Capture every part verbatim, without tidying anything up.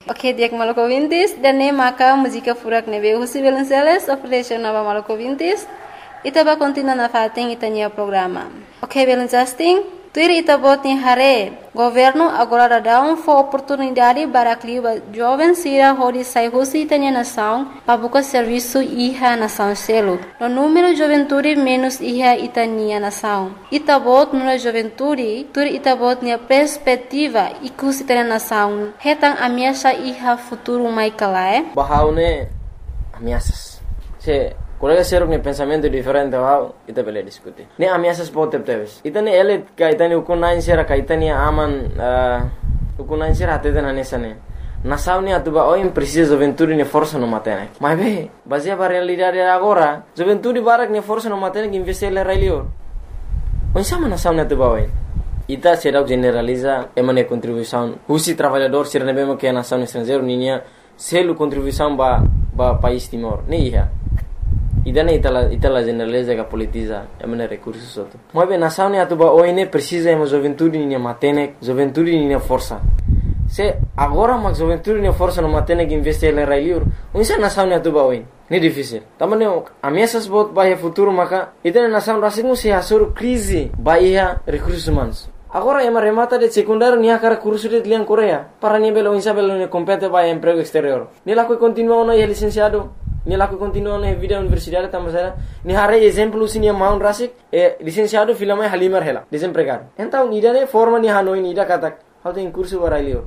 Ok, dia Maluku Vintis dan ne maka música furak nebe Husi Belenceles operation nova Maluku Vintis. Ita ba continua na fating itanya programa. Ok, Belencasting. Tuir ita bot ni hare. Governo agora dá um for oportunidade para que os jovens sira hori sai Husi itanya nação para buscar serviço iha nação selo. No número juventude menos iha itania nação. Ita bot no juventude, tuir ita bot ni perspectiva ikus itanya nação. Hetang ameaça iha futuro mai kalae. Bahaune ameaças. Se colega serok ni pensamento diferente wow, ita bele diskuti. Ne ameaças pote teves. Ita ne elet ka ita ne ukunain sera ka ita ne aman uh, ukunain sera atete na nesane. Nação ne atuba oi precisa juventude ne força no matene. Mas be, baseia para realidade agora, juventude barak ne força no matene que investir le railio. Onde chama nação ne atuba oi? Ita será generaliza emane contribuição. Husi trabalhador ser ne bemo que nação estrangeiro ninya selo contribuição ba ba país Timor. Ne iha. Idane itala itala generaliza que politiza emane recursos outro. Mas bem nação ne atuba oi ne precisa emo juventude ne matene, juventude ne força. Se agora mas juventude ne força no matene que investir le railio. Onde nação ne atuba oi? Ne difícil. Tamane ameaças bot ba futuro maka itane nação rasingu se asur crise ba ia recursos humanos. Agora ema remata de secundário nia cara curso de lian Coreia para ni belo insa belo ne compete ba emprego exterior. Ni la que continua no licenciado, ni la que continua na vida universidade tamasera, ni hare exemplo sinia maun rasik e licenciado filama halimar hela, desempregado. Então ni dane forma ni hanoi ni da katak, how tem curso barailio.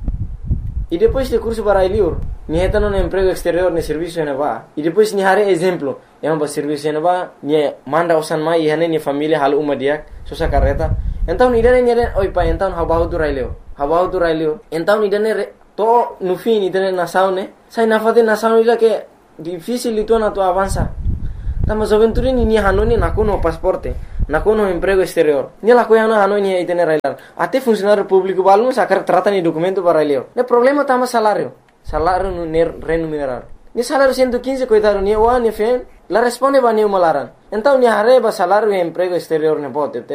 E depois de curso barailio, ni hetano no emprego exterior ne serviço ne ba. E depois ni hare exemplo, ema ba serviço ne ba, ni manda usan mai hane ni família hal uma diak, sosa carreta. Então ni dane ni dane oi pa então habahu tu railio. Habahu tu railio. Então ni dane to no fim ni dane nação ne, sai na fate nação ila que difícil itu na tu avança. Tama juventude ni ni hanoni nakuno pasporte, nakuno emprego exterior. Ni la coia no hanoni e tener railar. Até funcionário público balmo sacar trata ni documento para railio. Ne problema tama salário. Salário no remunerar. Ni salário cento e quinze coitado ni o ani fen, la responde ba ni malaran. Então ni hareba salário e emprego exterior ne pote.